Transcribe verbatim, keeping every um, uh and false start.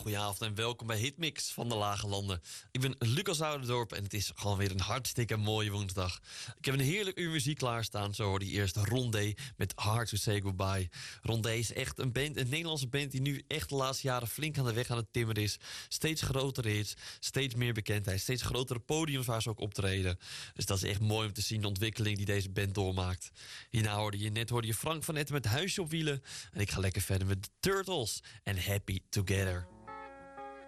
goedenavond en welkom bij Hitmix van de Lage Landen. Ik ben Lucas Ouderdorp en het is gewoon weer een hartstikke mooie woensdag. Ik heb een heerlijk uur muziek klaarstaan. Zo hoorde je eerst Rondé met Hard to Say Goodbye. Rondé is echt een band, een Nederlandse band die nu echt de laatste jaren flink aan de weg aan het timmeren is. Steeds grotere hits, steeds meer bekendheid, steeds grotere podiums waar ze ook optreden. Dus dat is echt mooi om te zien, de ontwikkeling die deze band doormaakt. Hierna hoorde je net hoorde je Frank van Etten met Huisje op Wielen. En ik ga lekker verder met The Turtles en Happy Together.